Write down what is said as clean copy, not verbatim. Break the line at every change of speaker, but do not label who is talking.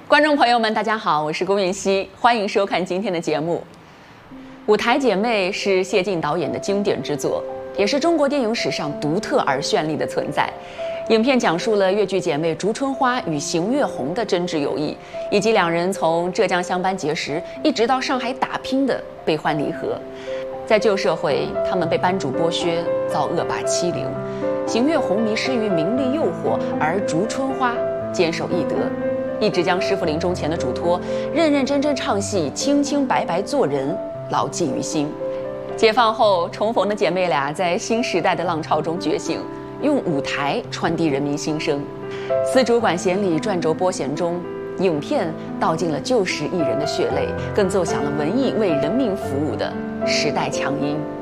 观众朋友们，大家好，我是龚允熙，欢迎收看今天的节目。《舞台姐妹》是谢晋导演的经典之作，也是中国电影史上独特而绚丽的存在。影片讲述了越剧姐妹烛春花与邢月红的真挚友谊，以及两人从浙江乡班结识，一直到上海打拼的悲欢离合。在旧社会，她们被班主剥削，遭恶霸欺凌。邢月红迷失于名利诱惑，而烛春花坚守义德，一直将师傅临终前的嘱托认认真真唱戏，清清白白做人牢记于心。解放后重逢的姐妹俩在新时代的浪潮中觉醒，用舞台传递人民心声。丝竹管弦里，转轴拨弦中，影片道尽了旧时艺人的血泪，更奏响了文艺为人民服务的时代强音。